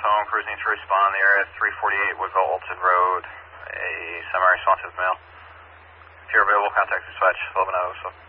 home, cruising to respond. The area 348 Woodville Alton Road, a semi-responsive male. If you're available, contact dispatch 11-0.